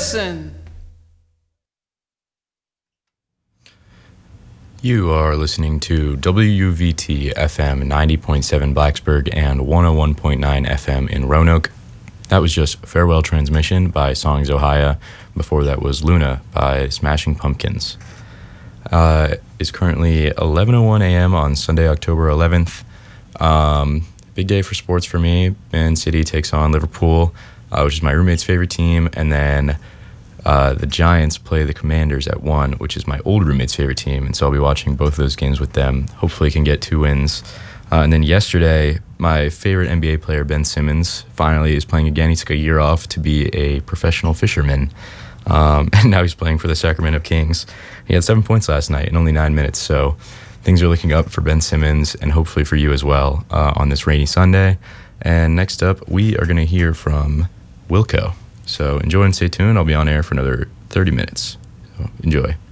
listen. You are listening to WUVT FM 90.7 Blacksburg and 101.9 FM in Roanoke. That was just Farewell Transmission by Songs Ohio. Before that was Luna by Smashing Pumpkins. It's currently 11:01 a.m. on Sunday, October 11th. Big day for sports for me. Man City takes on Liverpool, which is my roommate's favorite team, and then the Giants play the Commanders at 1, which is my old roommate's favorite team, and so I'll be watching both of those games with them. Hopefully can get 2 wins. And then yesterday, my favorite NBA player, Ben Simmons, finally is playing again. He took a year off to be a professional fisherman, and now he's playing for the Sacramento Kings. He had 7 points last night in only 9 minutes, so things are looking up for Ben Simmons and hopefully for you as well on this rainy Sunday. And next up, we are going to hear from Wilco. So enjoy and stay tuned. I'll be on air for another 30 minutes. So enjoy.